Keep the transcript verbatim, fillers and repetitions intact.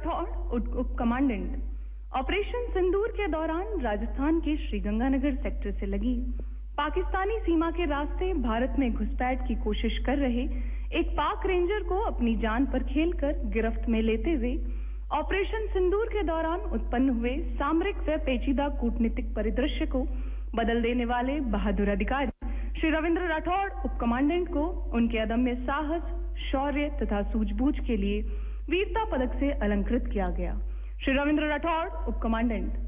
राठौड़, उप commandant. Operation सिंदूर के दौरान राजस्थान के श्रीगंगानगर सेक्टर से लगी पाकिस्तानी सीमा के रास्ते भारत में घुसपैठ की कोशिश कर रहे एक पाक रेंजर को अपनी जान पर खेलकर गिरफ्त में लेते हुए ऑपरेशन सिंदूर के दौरान उत्पन्न हुए सामरिक व पेचीदा कूटनीतिक परिदृश्य को बदल देने वाले बहादुर अधिकारी श्री रविंद्र राठौड़, उप कमांडेंट को उनके अदम्य साहस, शौर्य तथा सूझबूझ के लिए वीरता पदक से अलंकृत किया गया। श्री रविंद्र राठौड़, उप कमांडेंट।